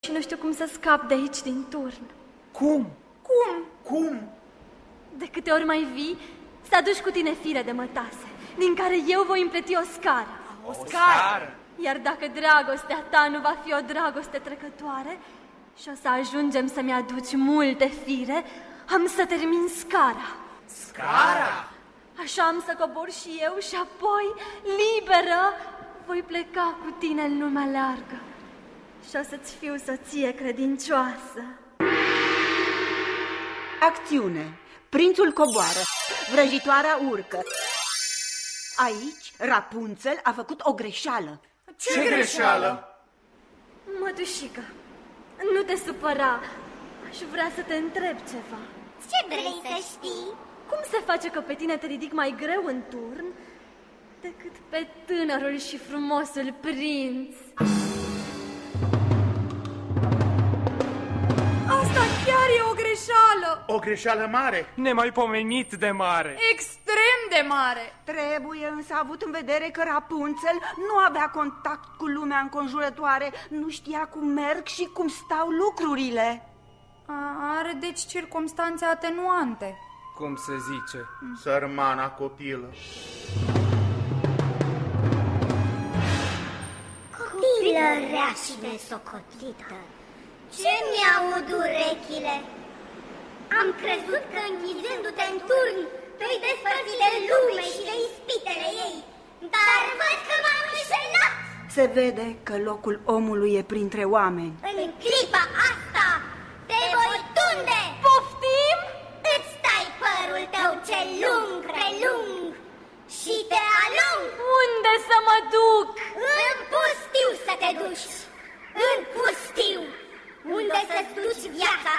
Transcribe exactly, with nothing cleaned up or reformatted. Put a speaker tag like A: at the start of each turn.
A: și nu știu cum să scap de aici din turn.
B: Cum?
A: Cum?
B: Cum?
A: De câte ori mai vii, să aduci cu tine fire de mătase, din care eu voi împleti o scară.
B: O scară?
A: Iar dacă dragostea ta nu va fi o dragoste trecătoare și o să ajungem să-mi aduci multe fire, am să termin scara.
B: Scara?
A: Așa am să cobor și eu și apoi, liberă, voi pleca cu tine în lumea largă și o să-ți fiu soție credincioasă.
C: Acțiune. Prințul coboară, vrăjitoarea urcă. Aici, Rapunzel a făcut o greșeală.
B: Ce, Ce greșeală?
A: Mătușică, nu te supăra. Aș vrea să te întreb ceva.
D: Ce vrei să știi?
A: Cum se face că pe tine te ridic mai greu în turn decât pe tânărul și frumosul prinț?
E: Asta chiar e o greșeală!
B: O greșeală mare?
F: Nemaipomenit de mare!
E: Extrem de mare!
C: Trebuie însă avut în vedere că Rapunzel nu avea contact cu lumea înconjurătoare, nu știa cum merg și cum stau lucrurile.
E: A, are deci circumstanțe atenuante.
F: Cum se zice?
B: Sărmana copilă.
D: Copilă rea și nesocotlită, ce mi-aud urechile? Am crezut că închizându-te în turn vei despărți de lume și de ispitele ei, dar văd că m-am înșelat.
C: Se vede că locul omului e printre oameni.
D: În clipa asta te voi tunde!
A: Poftim?
D: Îți tai părul tău cel lung, prelung și te alung!
A: Unde să mă duc?
D: În pustiu să te duci! În pustiu! Unde să-ți duci viața